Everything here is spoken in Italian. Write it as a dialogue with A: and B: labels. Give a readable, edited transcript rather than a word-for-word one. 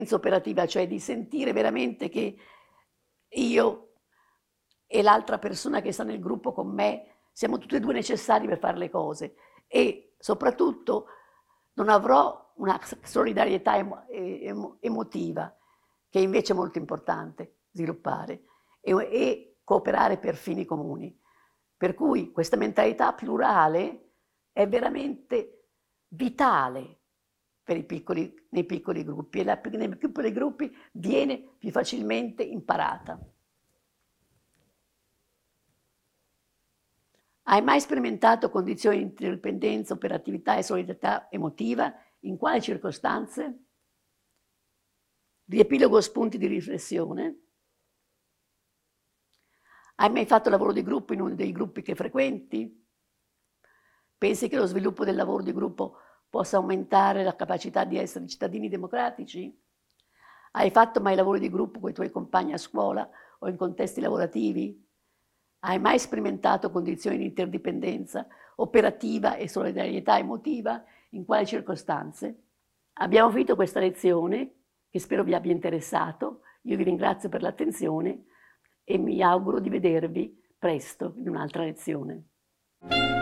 A: operativa, cioè di sentire veramente che io e l'altra persona che sta nel gruppo con me siamo tutti e due necessari per fare le cose e soprattutto non avrò una solidarietà emotiva, che invece è molto importante sviluppare, e cooperare per fini comuni. Per cui questa mentalità plurale è veramente vitale per nei piccoli gruppi e nei piccoli gruppi viene più facilmente imparata. Hai mai sperimentato condizioni di interdipendenza, operatività e solidarietà emotiva? In quali circostanze? Riepilogo spunti di riflessione. Hai mai fatto lavoro di gruppo in uno dei gruppi che frequenti? Pensi che lo sviluppo del lavoro di gruppo possa aumentare la capacità di essere cittadini democratici? Hai fatto mai lavori di gruppo con i tuoi compagni a scuola o in contesti lavorativi? Hai mai sperimentato condizioni di interdipendenza operativa e solidarietà emotiva? In quali circostanze? Abbiamo finito questa lezione, che spero vi abbia interessato. Io vi ringrazio per l'attenzione e mi auguro di vedervi presto in un'altra lezione.